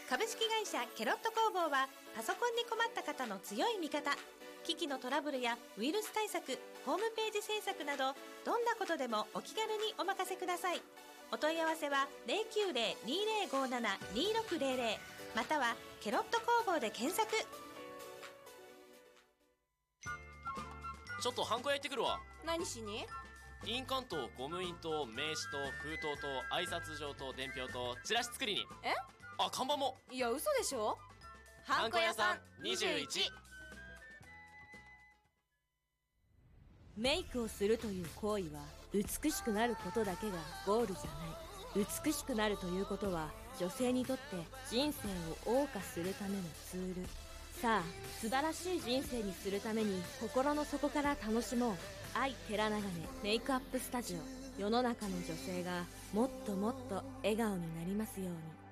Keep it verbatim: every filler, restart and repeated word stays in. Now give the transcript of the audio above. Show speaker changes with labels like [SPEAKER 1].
[SPEAKER 1] 株式会社ケロット工房はパソコンに困った方の強い味方。機器のトラブルやウイルス対策、ホームページ制作などどんなことでもお気軽にお任せください。お問い合わせは ゼロきゅうゼロ にゼロごなな にろくゼロゼロ またはケロット工房で検索。
[SPEAKER 2] ちょっとハンコ焼いてくるわ。
[SPEAKER 3] 何しに？
[SPEAKER 2] 印鑑とゴム印と名刺と封筒と挨拶状と伝票とチラシ作りに。
[SPEAKER 3] え？
[SPEAKER 2] あ、看板も。
[SPEAKER 3] いや嘘でしょ。
[SPEAKER 2] ハンコ屋さんにじゅういち。
[SPEAKER 4] メイクをするという行為は美しくなることだけがゴールじゃない。美しくなるということは女性にとって人生を謳歌するためのツール。さあ、素晴らしい人生にするために心の底から楽しもう。愛寺長根メイクアップスタジオ。世の中の女性がもっともっと笑顔になりますように。